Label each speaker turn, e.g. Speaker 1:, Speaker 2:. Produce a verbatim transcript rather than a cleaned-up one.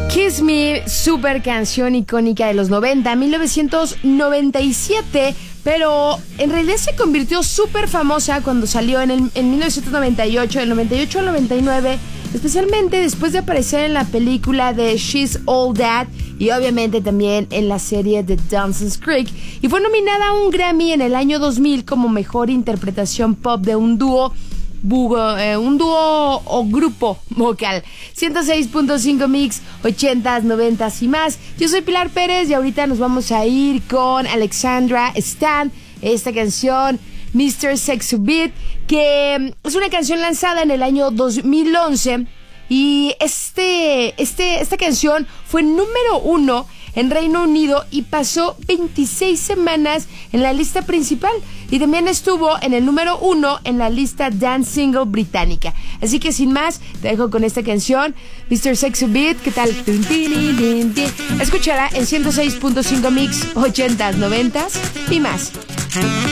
Speaker 1: Kiss Me, super canción icónica de los noventa, mil novecientos noventa y siete, pero en realidad se convirtió súper famosa cuando salió en, el, en mil novecientos noventa y ocho, del noventa y ocho al noventa y nueve, especialmente después de aparecer en la película de She's All That y obviamente también en la serie de Dawson's Creek, y fue nominada a un Grammy en el año dos mil como mejor interpretación pop de un dúo Bugo, eh, un dúo o grupo vocal. ciento seis punto cinco Mix, ochentas, noventas y más. Yo soy Pilar Pérez y ahorita nos vamos a ir con Alexandra Stan, esta canción mister Sexy Beat, que es una canción lanzada en el año dos mil once, y este, este, esta canción fue número uno en Reino Unido y pasó veintiséis semanas en la lista principal, y también estuvo en el número uno en la lista Dance Single británica. Así que sin más, te dejo con esta canción, mister Sexy Beat. ¿Qué tal? Escúchala en ciento seis punto cinco Mix, ochentas, noventas y más.